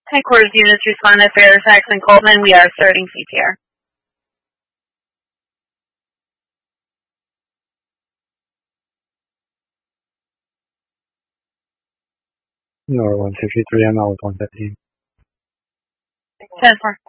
Headquarters units respond to Fairfax and Coleman. We are starting CPR. Nor 153 ML with 115. 10-4.